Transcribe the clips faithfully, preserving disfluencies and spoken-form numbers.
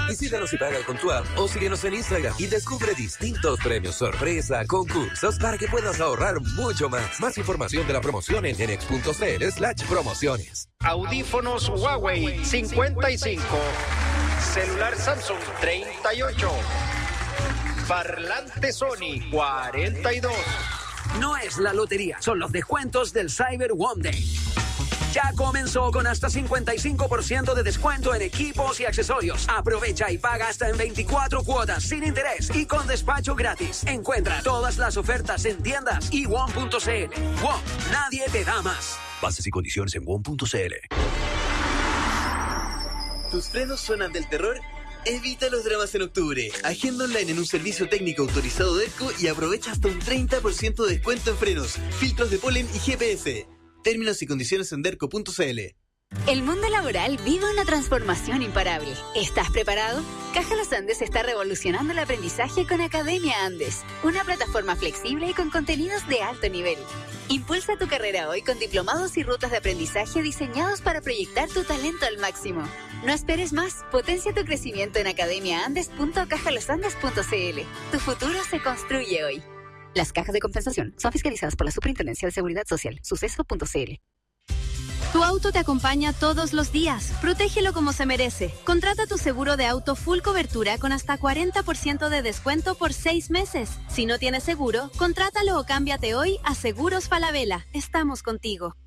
Visítanos y paga con tu app o síguenos en Instagram y descubre distintos premios sorpresa, concursos para que puedas ahorrar mucho más. Más información de la promoción en genex.cl slash promociones. Audífonos Huawei cincuenta y cinco. Celular Samsung treinta y ocho. Parlante Sony cuarenta y dos. No es la lotería, son los descuentos del Cyber One Day. Ya comenzó con hasta cincuenta y cinco por ciento de descuento en equipos y accesorios. Aprovecha y paga hasta en veinticuatro cuotas sin interés y con despacho gratis. Encuentra todas las ofertas en tiendas y one punto c l. One, nadie te da más. Bases y condiciones en one punto c l. ¿Tus frenos suenan del terror? Evita los dramas en octubre. Agenda online en un servicio técnico autorizado de ERCO y aprovecha hasta un treinta por ciento de descuento en frenos, filtros de polen y G P S. Términos y condiciones en derco punto c l. El mundo laboral vive una transformación imparable. ¿Estás preparado? Caja Los Andes está revolucionando el aprendizaje con Academia Andes, una plataforma flexible y con contenidos de alto nivel. Impulsa tu carrera hoy con diplomados y rutas de aprendizaje diseñados para proyectar tu talento al máximo. No esperes más, potencia tu crecimiento en academia andes punto caja los andes punto c l. Tu futuro se construye hoy. Las cajas de compensación son fiscalizadas por la Superintendencia de Seguridad Social, suceso punto c l. Tu auto te acompaña todos los días. Protégelo como se merece. Contrata tu seguro de auto full cobertura con hasta cuarenta por ciento de descuento por seis meses. Si no tienes seguro, contrátalo o cámbiate hoy a Seguros Falabella. Estamos contigo.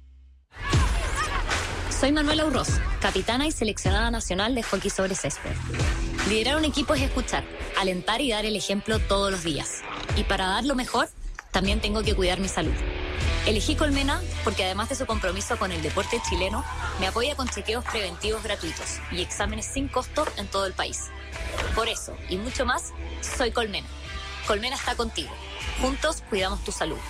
Soy Manuela Urroz, capitana y seleccionada nacional de hockey sobre césped. Liderar un equipo es escuchar, alentar y dar el ejemplo todos los días. Y para dar lo mejor, también tengo que cuidar mi salud. Elegí Colmena porque además de su compromiso con el deporte chileno, me apoya con chequeos preventivos gratuitos y exámenes sin costo en todo el país. Por eso, y mucho más, soy Colmena. Colmena está contigo. Juntos cuidamos tu salud.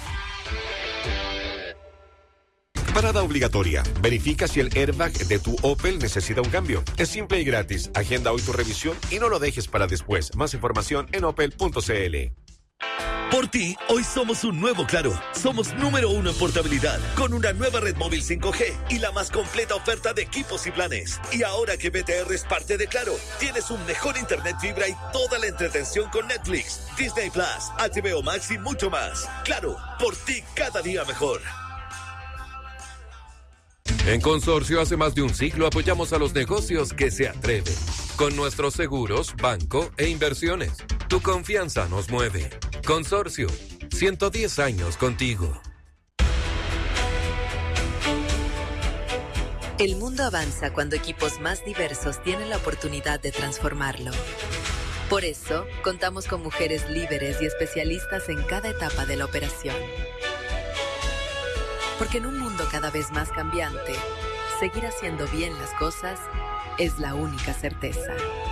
Parada obligatoria. Verifica si el airbag de tu Opel necesita un cambio. Es simple y gratis. Agenda hoy tu revisión y no lo dejes para después. Más información en opel punto c l. Por ti, hoy somos un nuevo Claro. Somos número uno en portabilidad, con una nueva red móvil cinco G y la más completa oferta de equipos y planes. Y ahora que B T R es parte de Claro, tienes un mejor internet fibra y toda la entretención con Netflix, Disney Plus, H B O Max y mucho más. Claro, por ti cada día mejor. En Consorcio, hace más de un siglo apoyamos a los negocios que se atreven. Con nuestros seguros, banco e inversiones. Tu confianza nos mueve. Consorcio, ciento diez años contigo. El mundo avanza cuando equipos más diversos tienen la oportunidad de transformarlo. Por eso, contamos con mujeres líderes y especialistas en cada etapa de la operación. Porque en un mundo cada vez más cambiante, seguir haciendo bien las cosas es la única certeza.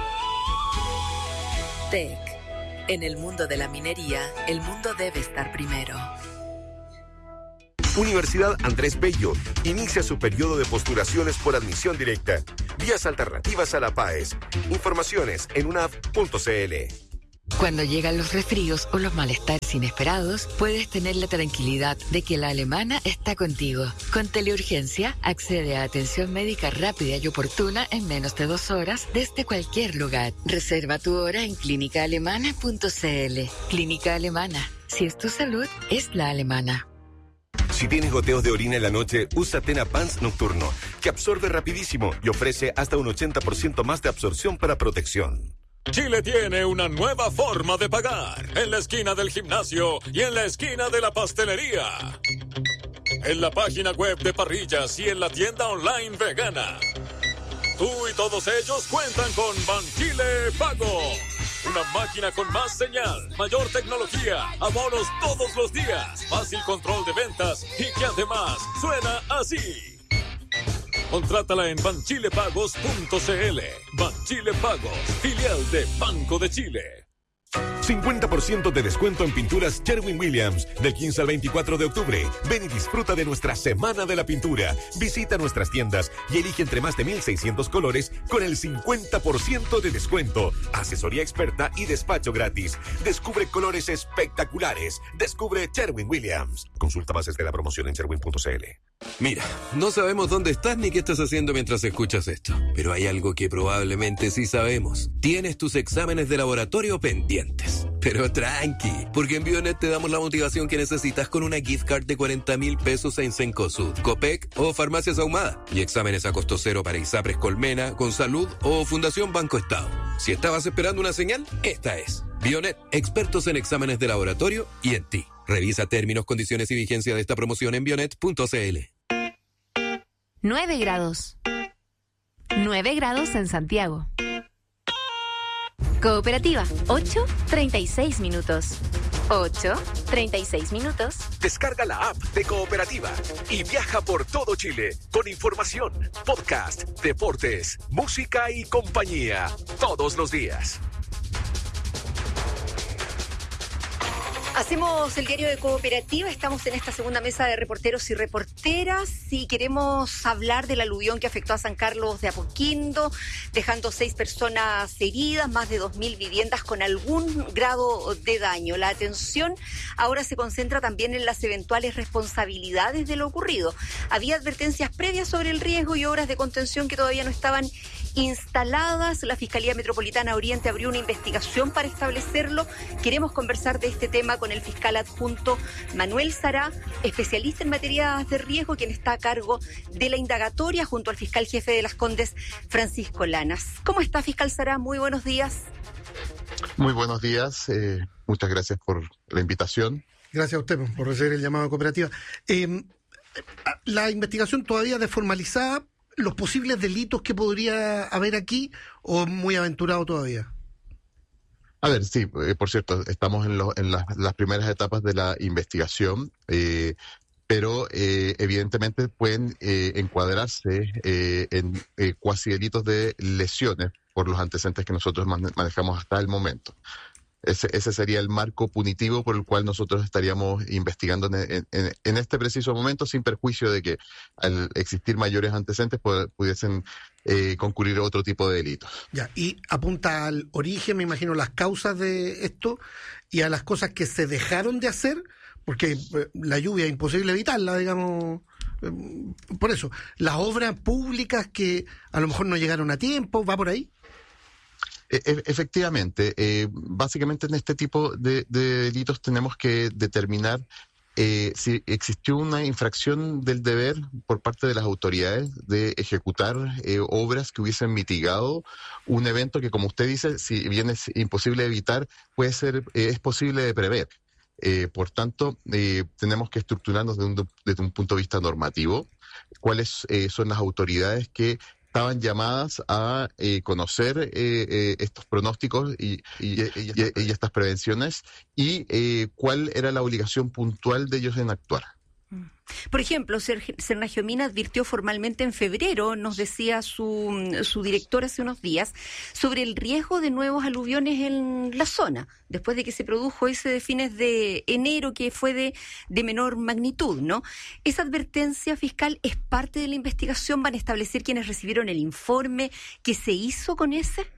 T E C. En el mundo de la minería, el mundo debe estar primero. Universidad Andrés Bello inicia su periodo de postulaciones por admisión directa. Vías alternativas a la PAES. Informaciones en unaf punto c l. Cuando llegan los resfríos o los malestares inesperados, puedes tener la tranquilidad de que la Alemana está contigo. Con Teleurgencia, accede a atención médica rápida y oportuna en menos de dos horas desde cualquier lugar. Reserva tu hora en clínica alemana punto c l. Clínica Alemana. Si es tu salud, es la alemana. Si tienes goteos de orina en la noche, usa Tena Pants Nocturno, que absorbe rapidísimo y ofrece hasta un ochenta por ciento más de absorción para protección. Chile tiene una nueva forma de pagar, en la esquina del gimnasio y en la esquina de la pastelería. En la página web de Parrillas y en la tienda online vegana. Tú y todos ellos cuentan con Banchile Pago. Una máquina con más señal, mayor tecnología, abonos todos los días, fácil control de ventas y que además suena así. Contrátala en banchilepagos punto c l. Banchile Pagos, filial de Banco de Chile. cincuenta por ciento de descuento en pinturas Sherwin-Williams del quince al veinticuatro de octubre. Ven y disfruta de nuestra Semana de la Pintura. Visita nuestras tiendas y elige entre más de mil seiscientos colores con el cincuenta por ciento de descuento. Asesoría experta y despacho gratis. Descubre colores espectaculares. Descubre Sherwin-Williams. Consulta bases de la promoción en sherwin punto c l. Mira, no sabemos dónde estás ni qué estás haciendo mientras escuchas esto, pero hay algo que probablemente sí sabemos. Tienes tus exámenes de laboratorio pendientes. Pero tranqui, porque en Bionet te damos la motivación que necesitas con una gift card de cuarenta mil pesos en Cencosud, Copec o Farmacias Ahumada. Y exámenes a costo cero para ISAPRES Colmena, Consalud o Fundación Banco Estado. Si estabas esperando una señal, esta es. Bionet, expertos en exámenes de laboratorio y en ti. Revisa términos, condiciones y vigencia de esta promoción en bionet punto c l. nueve grados. nueve grados en Santiago. Cooperativa, ocho treinta y seis minutos. ocho treinta y seis minutos. Descarga la app de Cooperativa y viaja por todo Chile con información, podcast, deportes, música y compañía todos los días. Hacemos el diario de Cooperativa, estamos en esta segunda mesa de reporteros y reporteras y queremos hablar del aluvión que afectó a San Carlos de Apoquindo, dejando seis personas heridas, más de dos mil viviendas con algún grado de daño. La atención ahora se concentra también en las eventuales responsabilidades de lo ocurrido. Había advertencias previas sobre el riesgo y obras de contención que todavía no estaban instaladas. La Fiscalía Metropolitana Oriente abrió una investigación para establecerlo. Queremos conversar de este tema con el fiscal adjunto Manuel Sará, especialista en materias de riesgo, quien está a cargo de la indagatoria, junto al fiscal jefe de Las Condes, Francisco Lanas. ¿Cómo está, fiscal Sará? Muy buenos días. Muy buenos días. Eh, muchas gracias por la invitación. Gracias a usted por recibir el llamado a Cooperativa. Eh, la investigación todavía desformalizada, los posibles delitos que podría haber aquí, o muy aventurado todavía. A ver, sí, eh, por cierto, estamos en, lo, en la, las primeras etapas de la investigación, eh, pero eh, evidentemente pueden eh, encuadrarse eh, en eh, cuasi delitos de lesiones por los antecedentes que nosotros man- manejamos hasta el momento. Ese, ese sería el marco punitivo por el cual nosotros estaríamos investigando en, en, en este preciso momento, sin perjuicio de que al existir mayores antecedentes pu- pudiesen eh, concurrir otro tipo de delitos. Ya, y apunta al origen, me imagino, las causas de esto y a las cosas que se dejaron de hacer, porque eh, la lluvia es imposible evitarla, digamos. Eh, por eso, las obras públicas que a lo mejor no llegaron a tiempo, ¿va por ahí? E- efectivamente, eh, básicamente en este tipo de, de delitos tenemos que determinar eh, si existió una infracción del deber por parte de las autoridades de ejecutar eh, obras que hubiesen mitigado un evento que, como usted dice, si bien es imposible de evitar, puede ser, eh, es posible de prever. Eh, por tanto, eh, tenemos que estructurarnos desde un, desde un punto de vista normativo, cuáles eh, son las autoridades que estaban llamadas a eh, conocer eh, eh, estos pronósticos y, y, y, y, y estas prevenciones y eh, cuál era la obligación puntual de ellos en actuar. Por ejemplo, Sergio Mina advirtió formalmente en febrero, nos decía su, su director hace unos días, sobre el riesgo de nuevos aluviones en la zona, después de que se produjo ese de fines de enero que fue de, de menor magnitud, ¿no? ¿Esa advertencia fiscal es parte de la investigación? ¿Van a establecer quienes recibieron el informe que se hizo con ese?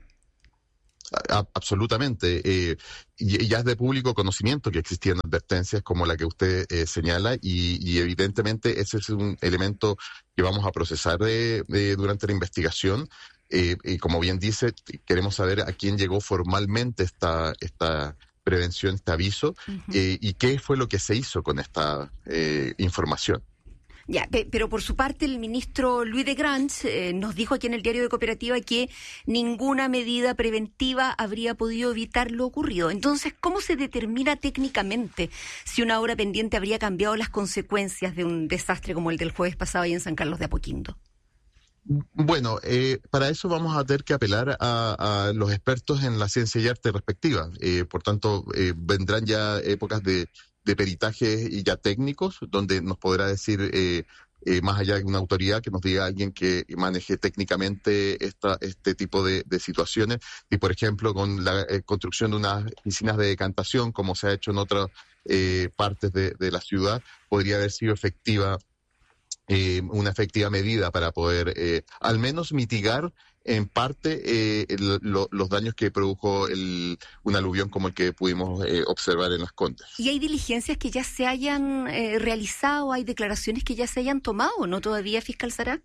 A, absolutamente. Eh, y ya es de público conocimiento que existían advertencias como la que usted eh, señala y, y evidentemente ese es un elemento que vamos a procesar de, de, durante la investigación. Eh, y como bien dice, queremos saber a quién llegó formalmente esta, esta prevención, este aviso, uh-huh. eh, y qué fue lo que se hizo con esta eh, información. Ya, pero por su parte el ministro Luis de Grange eh, nos dijo aquí en el diario de Cooperativa que ninguna medida preventiva habría podido evitar lo ocurrido. Entonces, ¿cómo se determina técnicamente si una obra pendiente habría cambiado las consecuencias de un desastre como el del jueves pasado ahí en San Carlos de Apoquindo? Bueno, eh, para eso vamos a tener que apelar a, a los expertos en la ciencia y arte respectiva. Eh, por tanto, eh, vendrán ya épocas de de peritajes y ya técnicos, donde nos podrá decir, eh, eh, más allá de una autoridad, que nos diga alguien que maneje técnicamente esta, este tipo de, de situaciones, y por ejemplo con la eh, construcción de unas piscinas de decantación, como se ha hecho en otras eh, partes de, de la ciudad, podría haber sido efectiva eh, una efectiva medida para poder eh, al menos mitigar en parte eh, el, lo, los daños que produjo el, un aluvión como el que pudimos eh, observar en Las Condes. ¿Y hay diligencias que ya se hayan eh, realizado, hay declaraciones que ya se hayan tomado, no todavía, fiscal Sará?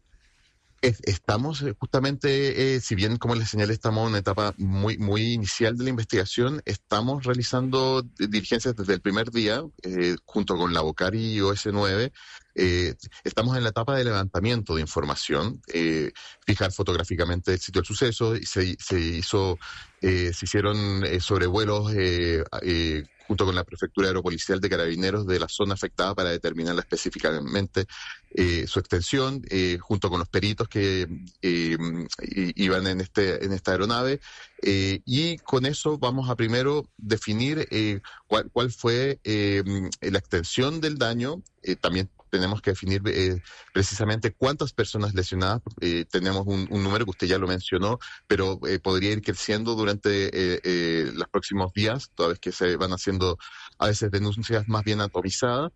Estamos justamente, eh, si bien como les señalé, estamos en una etapa muy muy inicial de la investigación, estamos realizando diligencias desde el primer día, eh, junto con la Bocari y O S nueve. Eh, estamos en la etapa de levantamiento de información, eh, fijar fotográficamente el sitio del suceso, y se, se hizo, eh, se hicieron eh, sobrevuelos eh, eh, junto con la Prefectura Aeropolicial de Carabineros de la zona afectada para determinar específicamente eh, su extensión, eh, junto con los peritos que eh, iban en este en esta aeronave, eh, y con eso vamos a primero definir eh, cuál, cuál fue eh, la extensión del daño. Eh, también tenemos que definir eh, precisamente cuántas personas lesionadas. Eh, tenemos un, un número que usted ya lo mencionó, pero eh, podría ir creciendo durante eh, eh, los próximos días, toda vez que se van haciendo a veces denuncias más bien atomizadas.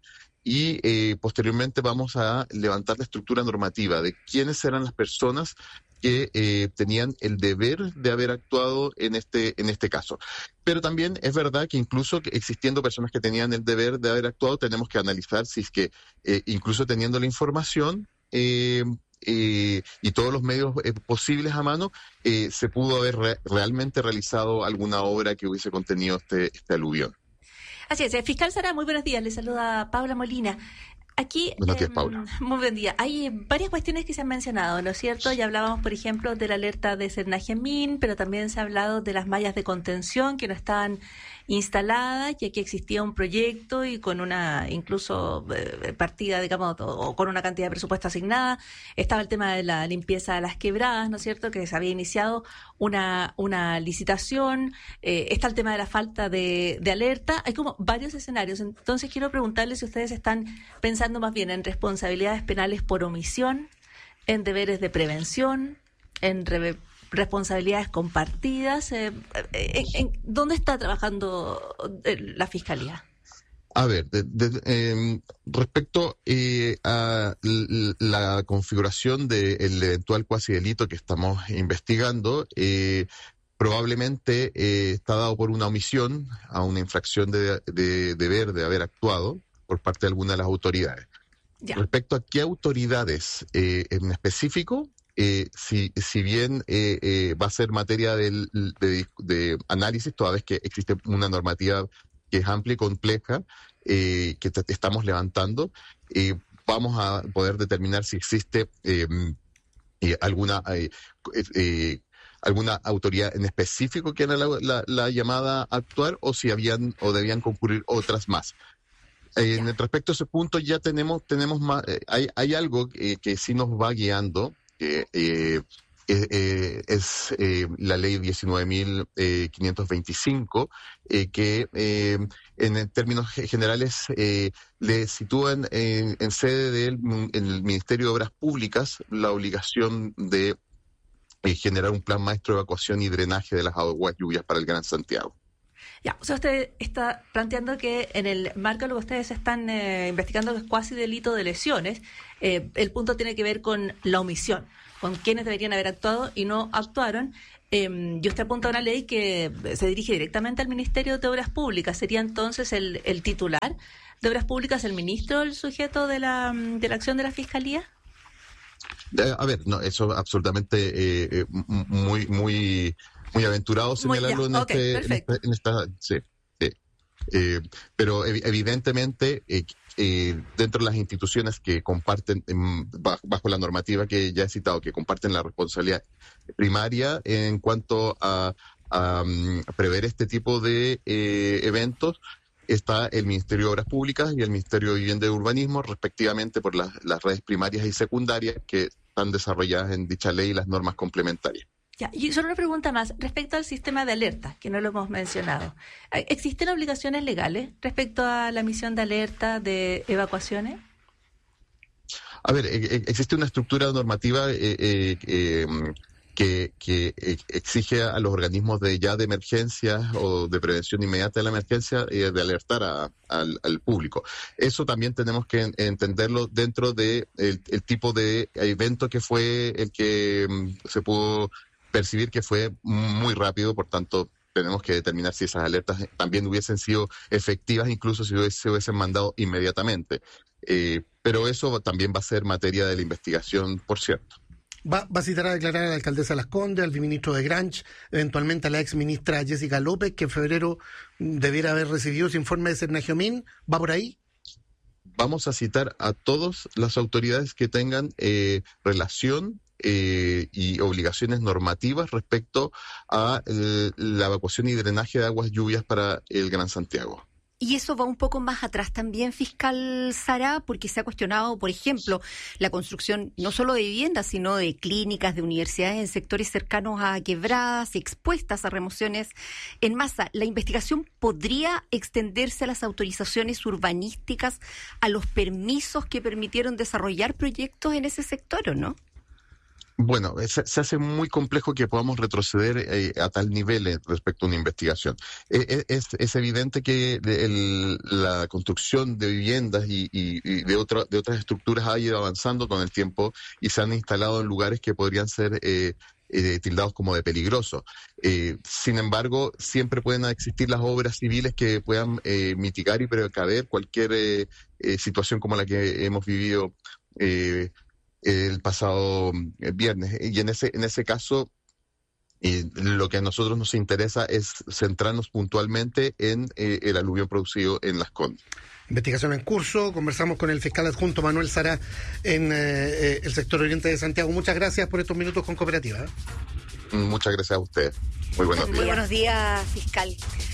Y eh, posteriormente vamos a levantar la estructura normativa de quiénes eran las personas que eh, tenían el deber de haber actuado en este en este caso. Pero también es verdad que incluso que existiendo personas que tenían el deber de haber actuado, tenemos que analizar si es que eh, incluso teniendo la información eh, eh, y todos los medios eh, posibles a mano, eh, se pudo haber re- realmente realizado alguna obra que hubiese contenido este, este aluvión. Así es, fiscal Sará, muy buenos días, le saluda Paula Molina. Aquí, Buenos días, eh, Paula. Muy buen día. Hay varias cuestiones que se han mencionado, ¿no es cierto? Ya hablábamos, por ejemplo, de la alerta de Cernagemín, pero también se ha hablado de las mallas de contención que no estaban instaladas, y aquí existía un proyecto y con una incluso eh, partida, digamos, o, o con una cantidad de presupuesto asignada. Estaba el tema de la limpieza de las quebradas, ¿no es cierto?, que se había iniciado una, una licitación. Eh, está el tema de la falta de, de alerta. Hay como varios escenarios. Entonces quiero preguntarles si ustedes están pensando más bien en responsabilidades penales por omisión, en deberes de prevención, en re- responsabilidades compartidas. Eh, en, en, ¿Dónde está trabajando la Fiscalía? A ver, de, de, eh, respecto eh, a l- la configuración del eventual cuasi delito que estamos investigando, eh, probablemente eh, está dado por una omisión a una infracción de, de deber de haber actuado por parte de alguna de las autoridades. Ya. Respecto a qué autoridades eh, en específico, eh, si, si bien eh, eh, va a ser materia del, de, de análisis, toda vez que existe una normativa que es amplia y compleja, eh, que te, estamos levantando, eh, vamos a poder determinar si existe eh, eh, alguna eh, eh, alguna autoridad en específico que era la, la, la llamada a actuar, o si habían o debían concurrir otras más. Eh, en respecto a ese punto ya tenemos tenemos más, eh, hay hay algo eh, que sí nos va guiando, que eh, eh, eh, es eh, la ley diecinueve mil quinientos veinticinco, eh, que eh, en términos generales eh, le sitúan en, en sede del en el Ministerio de Obras Públicas la obligación de eh, generar un plan maestro de evacuación y drenaje de las aguas lluvias para el Gran Santiago. Ya, o sea, usted está planteando que en el marco de lo que ustedes están eh, investigando, que es cuasi delito de lesiones, eh, el punto tiene que ver con la omisión, con quienes deberían haber actuado y no actuaron. Eh, y usted apunta a una ley que se dirige directamente al Ministerio de Obras Públicas. ¿Sería entonces el, el titular de Obras Públicas, el ministro, el sujeto de la, de la acción de la Fiscalía? A ver, no, eso absolutamente eh, muy, muy... Muy aventurado señalarlo en, okay, este, en, este, en esta... Sí, sí. Eh, pero ev- evidentemente, eh, eh, dentro de las instituciones que comparten, eh, bajo, bajo la normativa que ya he citado, que comparten la responsabilidad primaria en cuanto a, a, a prever este tipo de eh, eventos, está el Ministerio de Obras Públicas y el Ministerio de Vivienda y Urbanismo, respectivamente por las, las redes primarias y secundarias que están desarrolladas en dicha ley y las normas complementarias. Ya, y solo una pregunta más, respecto al sistema de alerta, que no lo hemos mencionado. ¿Existen obligaciones legales respecto a la misión de alerta de evacuaciones? A ver, existe una estructura normativa eh, eh, eh, que, que exige a los organismos de ya de emergencia o de prevención inmediata de la emergencia eh, de alertar a, al, al público. Eso también tenemos que en, entenderlo dentro de el, el tipo de evento que fue el que um, se pudo percibir que fue muy rápido, por tanto tenemos que determinar si esas alertas también hubiesen sido efectivas, incluso si hubiese, se hubiesen mandado inmediatamente. Eh, pero eso también va a ser materia de la investigación, por cierto. Va, va a citar a declarar a la alcaldesa Las Condes, al ministro de Granch, eventualmente a la ex ministra Jessica López, que en febrero debiera haber recibido ese informe de Cernagiomín. ¿Va por ahí? Vamos a citar a todas las autoridades que tengan eh, relación eh, y obligaciones normativas respecto a eh, la evacuación y drenaje de aguas lluvias para el Gran Santiago. Y eso va un poco más atrás también, fiscal Sara, porque se ha cuestionado, por ejemplo, la construcción no solo de viviendas, sino de clínicas, de universidades en sectores cercanos a quebradas y expuestas a remociones en masa. ¿La investigación podría extenderse a las autorizaciones urbanísticas, a los permisos que permitieron desarrollar proyectos en ese sector o no? Bueno, se, se hace muy complejo que podamos retroceder eh, a tal nivel eh, respecto a una investigación. Eh, es, es evidente que el, la construcción de viviendas y, y, y de, otra, de otras estructuras ha ido avanzando con el tiempo y se han instalado en lugares que podrían ser eh, eh, tildados como de peligrosos. Eh, sin embargo, siempre pueden existir las obras civiles que puedan eh, mitigar y precaver cualquier eh, eh, situación como la que hemos vivido eh, el pasado viernes. Y en ese en ese caso eh, lo que a nosotros nos interesa es centrarnos puntualmente en eh, el aluvión producido en Las Condes. Investigación en curso. Conversamos con el fiscal adjunto Manuel Sara en eh, el sector oriente de Santiago. Muchas gracias por estos minutos con Cooperativa. Muchas gracias a usted. Muy buenos días. Muy buenos días, fiscal.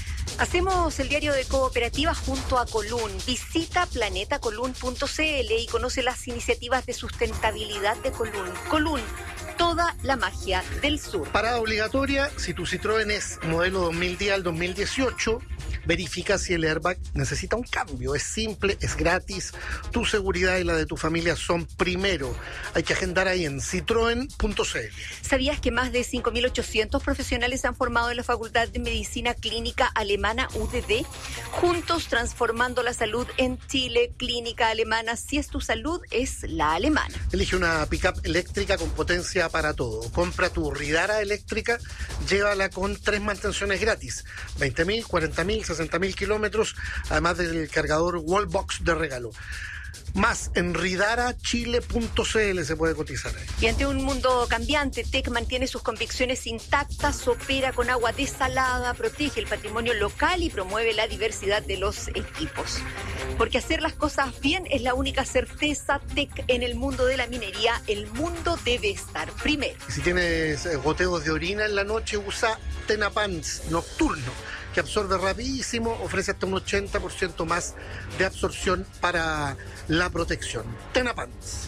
Hacemos el diario de Cooperativa junto a Colún. Visita planeta colún punto c l y conoce las iniciativas de sustentabilidad de Colún. Colún, toda la magia del sur. Parada obligatoria, si tu Citroën es modelo dos mil diez al dos mil dieciocho, verifica si el airbag necesita un cambio. Es simple, es gratis. Tu seguridad y la de tu familia son primero. Hay que agendar ahí en citroen punto c l. ¿Sabías que más de cinco mil ochocientos profesionales se han formado en la Facultad de Medicina Clínica Alemana U D D? Juntos transformando la salud en Chile. Clínica Alemana, si es tu salud, es la alemana. Elige una pick-up eléctrica con potencia para todo. Compra tu Ridara eléctrica, llévala con tres mantenciones gratis. veinte mil, cuarenta mil, sesenta mil kilómetros, además del cargador Wallbox de regalo. Más en ridara chile punto c l se puede cotizar ahí. Y ante un mundo cambiante, T E C mantiene sus convicciones intactas, opera con agua desalada, protege el patrimonio local y promueve la diversidad de los equipos. Porque hacer las cosas bien es la única certeza. T E C en el mundo de la minería, el mundo debe estar primero. Y si tienes goteos de orina en la noche, usa Tenapans Nocturno, que absorbe rapidísimo, ofrece hasta un ochenta por ciento más de absorción para la protección. Tenapans.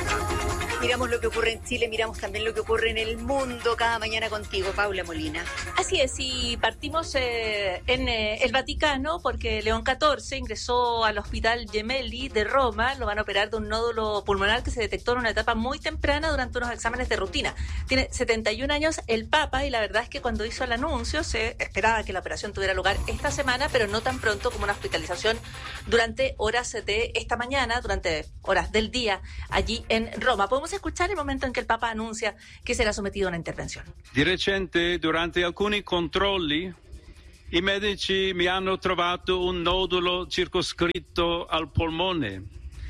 Miramos lo que ocurre en Chile, miramos también lo que ocurre en el mundo cada mañana contigo, Paula Molina. Así es, y partimos eh, en eh, el Vaticano porque León catorce ingresó al Hospital Gemelli de Roma. Lo van a operar de un nódulo pulmonar que se detectó en una etapa muy temprana durante unos exámenes de rutina. Tiene setenta y un años el Papa y la verdad es que cuando hizo el anuncio se esperaba que la operación tuviera lugar esta semana, pero no tan pronto como una hospitalización durante horas de esta mañana, durante horas del día allí en Roma. Podemos escuchar el momento en que el Papa anuncia que será sometido a una intervención. Di recente, durante alcuni controlli, i medici mi hanno trovato un nodulo circoscritto al polmone.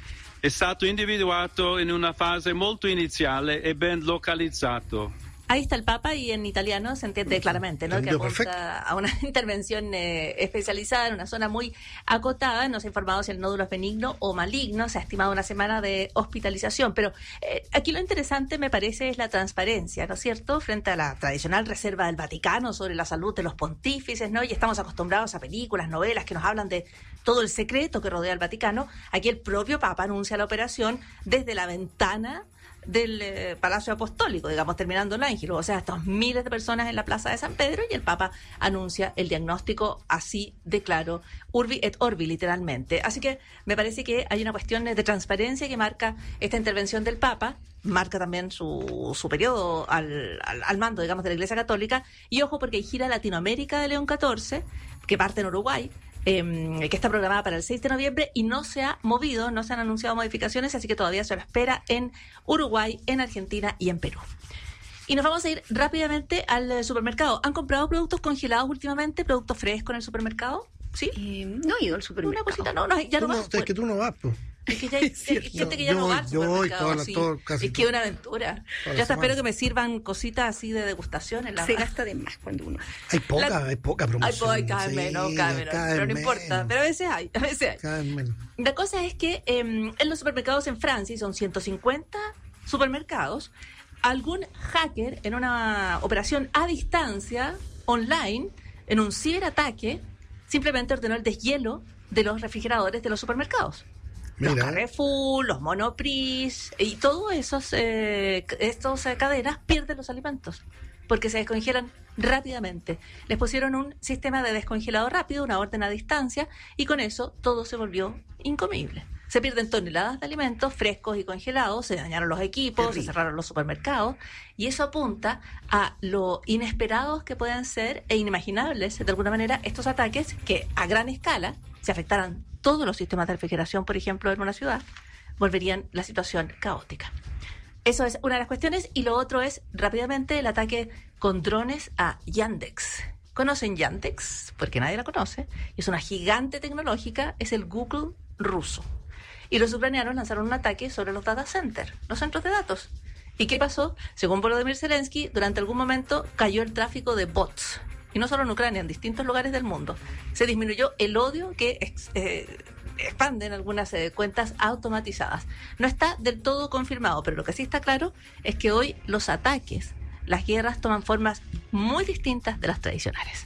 È stato individuato in una fase molto iniziale e ben localizzato. Ahí está el Papa y en italiano se entiende claramente, ¿no? Que apunta perfecto a una intervención eh, especializada en una zona muy acotada. No se ha informado si el nódulo es benigno o maligno. Se ha estimado una semana de hospitalización. Pero eh, aquí lo interesante me parece es la transparencia, ¿no es cierto? Frente a la tradicional reserva del Vaticano sobre la salud de los pontífices, ¿no? Y estamos acostumbrados a películas, novelas que nos hablan de todo el secreto que rodea al Vaticano. Aquí el propio Papa anuncia la operación desde la ventana del eh, Palacio Apostólico, digamos, terminando el Ángelo. O sea, estos miles de personas en la Plaza de San Pedro y el Papa anuncia el diagnóstico así de claro, urbi et orbi, literalmente. Así que me parece que hay una cuestión de transparencia que marca esta intervención del Papa, marca también su, su periodo al, al, al mando, digamos, de la Iglesia Católica. Y ojo, porque hay gira Latinoamérica de León catorce, que parte en Uruguay, Eh, que está programada para el seis de noviembre y no se ha movido, no se han anunciado modificaciones, así que todavía se lo espera en Uruguay, en Argentina y en Perú. Y nos vamos a ir rápidamente al eh, supermercado. ¿Han comprado productos congelados últimamente? ¿Productos frescos en el supermercado? ¿Sí? Eh, no he ido al supermercado. Una cosita, no, no ya no no, vas. Es que tú no vas, pues. Es que ya hay, hay gente que ya yo no voy, va al yo voy supermercado. toda la- Sí. todo- casi es que es una aventura. toda la Yo hasta semana. espero que me sirvan cositas así de degustación en la Se gasta de más cuando uno... Hay poca, La- hay poca Ay, promoción. pues, cada vez Sí, menos, cada vez menos. cada vez Pero no menos, importa. Pero a veces hay, a veces hay. cada vez menos. La cosa es que eh, en los supermercados en Francia, y son ciento cincuenta supermercados, algún hacker en una operación a distancia, online, en un ciberataque, simplemente ordenó el deshielo de los refrigeradores de los supermercados. Los Mira. Carrefour, los Monoprix y todas esas eh, estos, eh, cadenas pierden los alimentos porque se descongelan rápidamente. Les pusieron un sistema de descongelado rápido, una orden a distancia, y con eso todo se volvió incomible. Se pierden toneladas de alimentos frescos y congelados, se dañaron los equipos, se cerraron los supermercados, y eso apunta a lo inesperados que pueden ser e inimaginables, de alguna manera, estos ataques que a gran escala, si afectaran todos los sistemas de refrigeración, por ejemplo, en una ciudad, volverían la situación caótica. Eso es una de las cuestiones. Y lo otro es, rápidamente, el ataque con drones a Yandex. ¿Conocen Yandex? Porque nadie la conoce. Es una gigante tecnológica, es el Google ruso. Y los ucranianos lanzaron un ataque sobre los data centers, los centros de datos. ¿Y qué pasó? Según Volodymyr Zelensky, durante algún momento cayó el tráfico de bots. Y no solo en Ucrania, en distintos lugares del mundo. Se disminuyó el odio que ex, eh, expanden algunas eh, cuentas automatizadas. No está del todo confirmado, pero lo que sí está claro es que hoy los ataques, las guerras toman formas muy distintas de las tradicionales.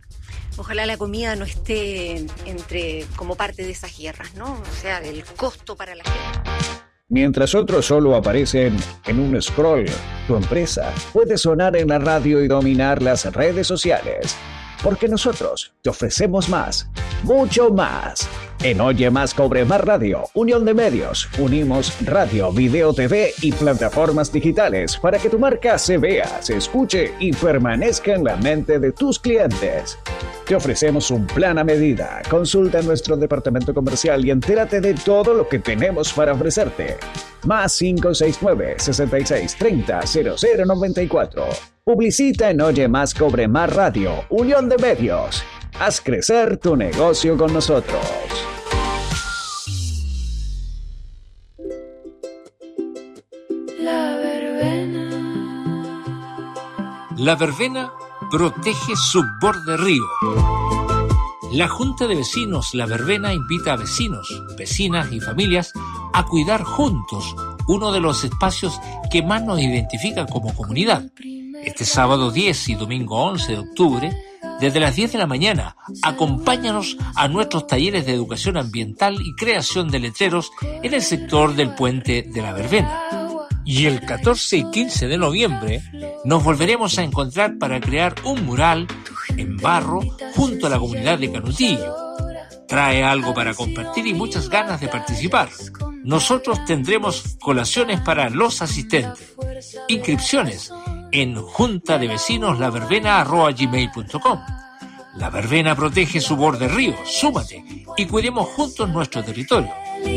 Ojalá la comida no esté entre como parte de esas guerras, ¿no? O sea, el costo para la gente. Mientras otros solo aparecen en un scroll, tu empresa puede sonar en la radio y dominar las redes sociales. Porque nosotros te ofrecemos más, mucho más. En Oye Más, Cobre Más Radio, Unión de Medios, unimos radio, video, T V y plataformas digitales para que tu marca se vea, se escuche y permanezca en la mente de tus clientes. Te ofrecemos un plan a medida. Consulta nuestro departamento comercial y entérate de todo lo que tenemos para ofrecerte. Más cinco seis nueve, seis seis tres cero, cero cero nueve cuatro. Publicita en Oye Más, Cobre Más Radio, Unión de Medios. Haz crecer tu negocio con nosotros. La verbena. La verbena protege su borde río. La Junta de Vecinos La Verbena invita a vecinos, vecinas y familias a cuidar juntos uno de los espacios que más nos identifica como comunidad. Este sábado diez y domingo once de octubre, desde las diez de la mañana, acompáñanos a nuestros talleres de educación ambiental y creación de letreros en el sector del Puente de la Verbena. Y el catorce y quince de noviembre nos volveremos a encontrar para crear un mural en barro junto a la comunidad de Canutillo. Trae algo para compartir y muchas ganas de participar. Nosotros tendremos colaciones para los asistentes. Inscripciones en junta de vecinos la verbena arroba gmail punto com. La Verbena protege su borde río. Súmate y cuidemos juntos nuestro territorio.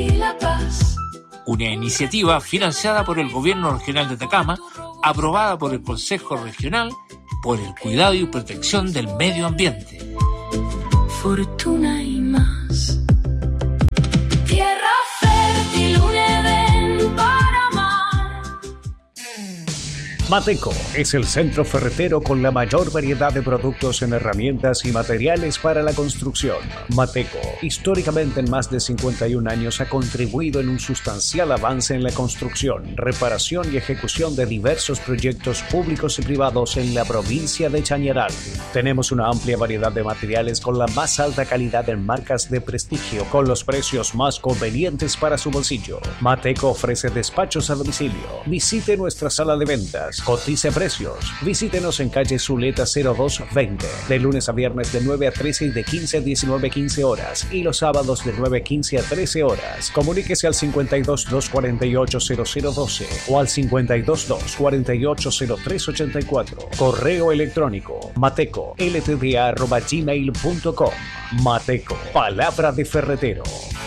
Una iniciativa financiada por el Gobierno Regional de Atacama, aprobada por el Consejo Regional por el cuidado y protección del medio ambiente. Fortuna y más. Tierra fértil, un Edén para amar. Mateco es el centro ferretero con la mayor variedad de productos en herramientas y materiales para la construcción. Mateco, históricamente en más de cincuenta y un años, ha contribuido en un sustancial avance en la construcción, reparación y ejecución de diversos proyectos públicos y privados en la provincia de Chañaral. Tenemos una amplia variedad de materiales con la más alta calidad en marcas de prestigio, con los precios más convenientes para su bolsillo. Mateco ofrece despachos a domicilio. Visite nuestra sala de ventas. Cotice precios. Visítenos en calle Zuleta cero dos veinte. De lunes a viernes de nueve a trece y de quince a diecinueve quince horas. Y los sábados de nueve quince a trece horas. Comuníquese al cincuenta y dos, doscientos cuarenta y ocho, cero cero doce o al cincuenta y dos, doscientos cuarenta y ocho, cero tres ochenta y cuatro. Correo electrónico mateco l t d a arroba gmail punto com. Mateco, palabra de ferretero.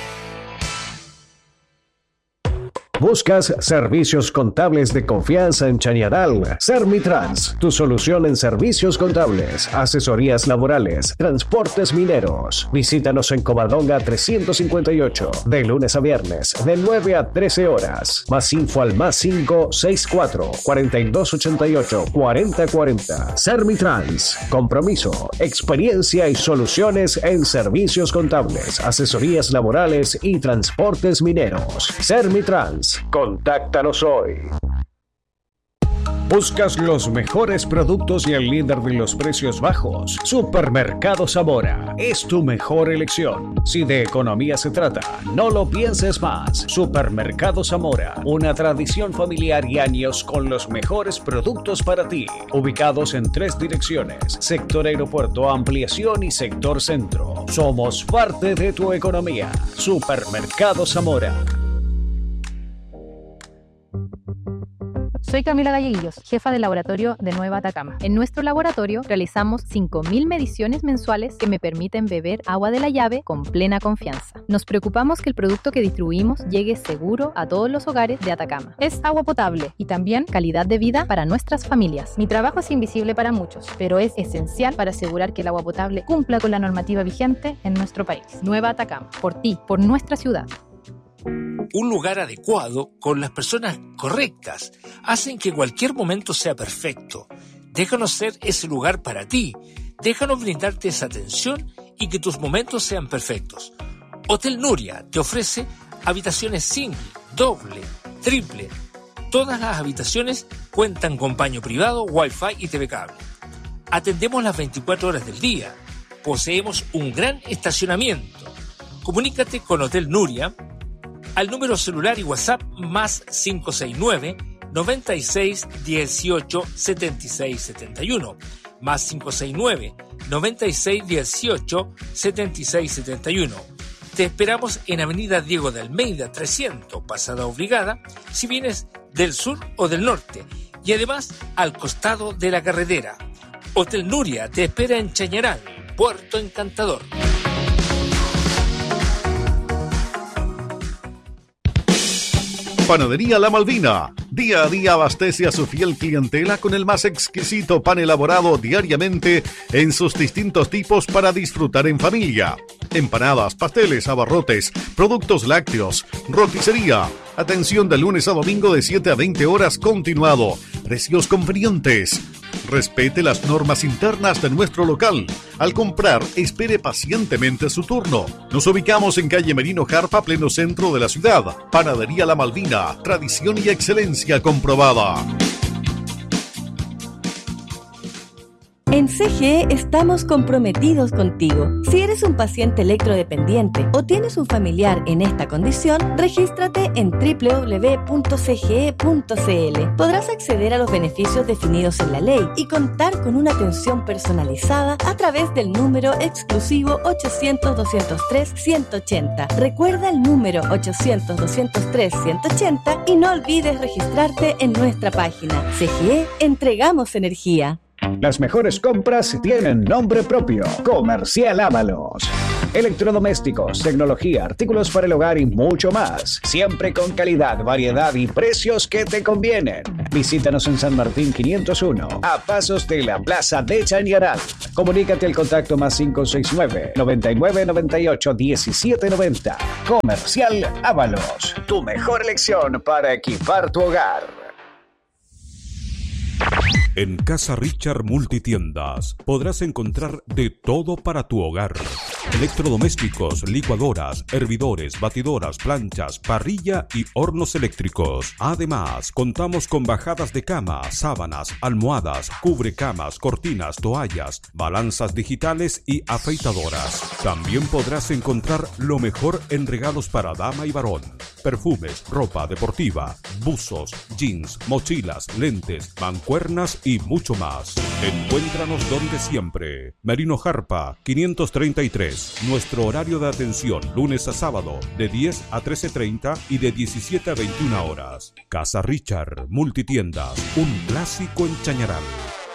¿Buscas servicios contables de confianza en Chañaral? Sermitrans, tu solución en servicios contables, asesorías laborales, transportes mineros. Visítanos en Covadonga trescientos cincuenta y ocho, de lunes a viernes, de nueve a trece horas. Más info al más cinco seis cuatro, cuarenta y dos ochenta y ocho, cuarenta cuarenta. Sermitrans, compromiso, experiencia y soluciones en servicios contables, asesorías laborales y transportes mineros. Sermitrans. Contáctanos hoy. ¿Buscas los mejores productos y el líder de los precios bajos? Supermercado Zamora es tu mejor elección. Si de economía se trata, no lo pienses más. Supermercado Zamora, una tradición familiar y años con los mejores productos para ti. Ubicados en tres direcciones: sector aeropuerto, ampliación y sector centro. Somos parte de tu economía. Supermercado Zamora. Soy Camila Galleguillos, jefa del laboratorio de Nueva Atacama. En nuestro laboratorio realizamos cinco mil mediciones mensuales que me permiten beber agua de la llave con plena confianza. Nos preocupamos que el producto que distribuimos llegue seguro a todos los hogares de Atacama. Es agua potable y también calidad de vida para nuestras familias. Mi trabajo es invisible para muchos, pero es esencial para asegurar que el agua potable cumpla con la normativa vigente en nuestro país. Nueva Atacama, por ti, por nuestra ciudad. Un lugar adecuado, con las personas correctas, hacen que cualquier momento sea perfecto. Déjanos ser ese lugar para ti. Déjanos brindarte esa atención y que tus momentos sean perfectos. Hotel Nuria te ofrece habitaciones single, doble, triple. Todas las habitaciones cuentan con baño privado, wifi y T V cable. Atendemos las veinticuatro horas del día. Poseemos un gran estacionamiento. Comunícate con Hotel Nuria al número celular y WhatsApp más cinco seis nueve, noventa y seis, dieciocho, setenta y seis, setenta y uno, más cinco seis nueve, noventa y seis, dieciocho, setenta y seis, setenta y uno. Te esperamos en Avenida Diego de Almeida trescientos, Pasada Obligada, si vienes del sur o del norte, y además al costado de la carretera. Hotel Nuria te espera en Chañaral, Puerto Encantador. Panadería La Malvina. Día a día abastece a su fiel clientela con el más exquisito pan elaborado diariamente en sus distintos tipos para disfrutar en familia. Empanadas, pasteles, abarrotes, productos lácteos, roticería. Atención de lunes a domingo de siete a veinte horas continuado. Precios convenientes. Respete las normas internas de nuestro local. Al comprar, espere pacientemente su turno. Nos ubicamos en calle Merino Jarpa, pleno centro de la ciudad. Panadería La Malvina, tradición y excelencia comprobada. En C G E estamos comprometidos contigo. Si eres un paciente electrodependiente o tienes un familiar en esta condición, regístrate en doble u doble u doble u punto c g e punto c l. Podrás acceder a los beneficios definidos en la ley y contar con una atención personalizada a través del número exclusivo ochocientos, doscientos tres, ciento ochenta. Recuerda el número ochocientos, doscientos tres, ciento ochenta y no olvides registrarte en nuestra página. C G E, entregamos energía. Las mejores compras tienen nombre propio. Comercial Ábalos. Electrodomésticos, tecnología, artículos para el hogar y mucho más. Siempre con calidad, variedad y precios que te convienen. Visítanos en San Martín quinientos uno, a pasos de la Plaza de Chañaral. Comunícate al contacto más cinco seis nueve, noventa y nueve, noventa y ocho, diecisiete noventa. Comercial Ábalos. Tu mejor elección para equipar tu hogar. En Casa Richard Multitiendas podrás encontrar de todo para tu hogar. Electrodomésticos, licuadoras, hervidores, batidoras, planchas, parrilla y hornos eléctricos. Además, contamos con bajadas de cama, sábanas, almohadas, cubrecamas, cortinas, toallas, balanzas digitales y afeitadoras. También podrás encontrar lo mejor en regalos para dama y varón. Perfumes, ropa deportiva, buzos, jeans, mochilas, lentes, mancuernas y mucho más. Encuéntranos donde siempre. Merino Jarpa, quinientos treinta y tres. Nuestro horario de atención, lunes a sábado, de diez a trece treinta y de diecisiete a veintiuna horas. Casa Richard, Multitiendas, un clásico en Chañaral.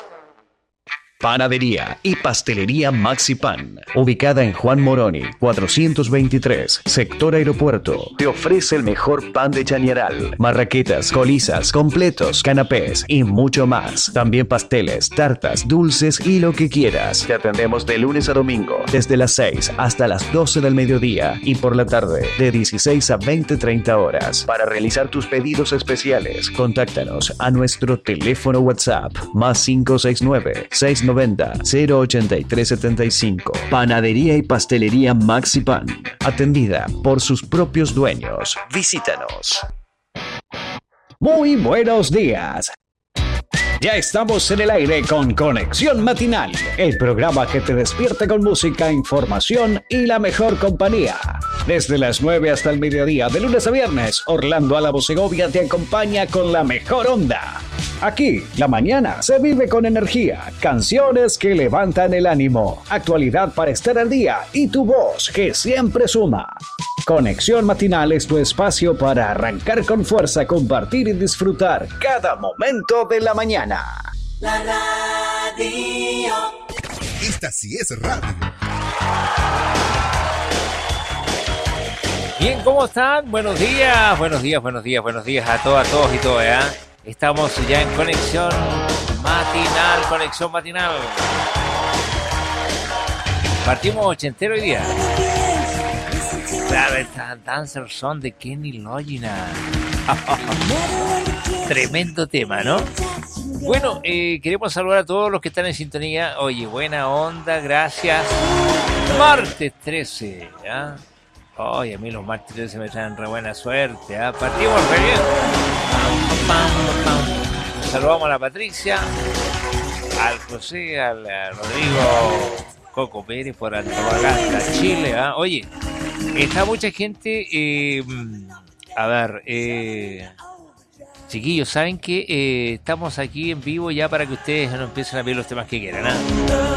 Panadería y Pastelería Maxi Pan, ubicada en Juan Moroni, cuatrocientos veintitrés, sector aeropuerto, te ofrece el mejor pan de Chañaral, marraquetas, colizas, completos, canapés y mucho más. También pasteles, tartas, dulces y lo que quieras. Te atendemos de lunes a domingo, desde las seis hasta las doce del mediodía y por la tarde, de dieciséis a veinte treinta horas. Para realizar tus pedidos especiales, contáctanos a nuestro teléfono WhatsApp, más cinco seis nueve, seis noventa, cero ochenta y tres setenta y cinco. Panadería y Pastelería Maxi Pan, atendida por sus propios dueños. Visítanos. Muy buenos días. Ya estamos en el aire con Conexión Matinal, el programa que te despierta con música, información y la mejor compañía. Desde las nueve hasta el mediodía, de lunes a viernes, Orlando Álamo Segovia te acompaña con la mejor onda. Aquí, la mañana se vive con energía, canciones que levantan el ánimo, actualidad para estar al día y tu voz que siempre suma. Conexión Matinal es tu espacio para arrancar con fuerza, compartir y disfrutar cada momento de la mañana. La radio. Esta sí es radio. Bien, ¿cómo están? Buenos días, buenos días, buenos días, buenos días a todas, a todos y todas, ¿eh? Estamos ya en Conexión Matinal, Conexión Matinal. Partimos ochentero hoy día. Claro, estas Dancers son de Kenny Loggins. Tremendo tema, ¿no? Bueno, eh, queremos saludar a todos los que están en sintonía. Oye, buena onda, gracias. Martes trece, ¿ya? Oye, a mí los martes trece me traen re buena suerte, ¿eh? Partimos re bien. Saludamos a la Patricia, al José, al, al Rodrigo Coco Pérez por Antofagasta, Chile, ¿eh? Oye, está mucha gente, eh, a ver, eh, chiquillos, saben que eh, estamos aquí en vivo ya para que ustedes no empiecen a ver los temas que quieran, ¿eh?